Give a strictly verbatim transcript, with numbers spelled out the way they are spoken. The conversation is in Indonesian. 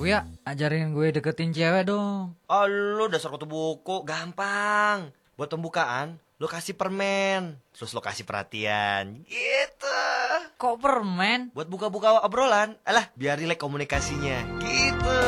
Buya, ajarin gue deketin cewek dong. Oh, lu dasar kutu buku, gampang. Buat pembukaan, lu kasih permen, terus lu kasih perhatian, gitu. Kok permen? Buat buka-buka obrolan, alah biar rileks komunikasinya, gitu.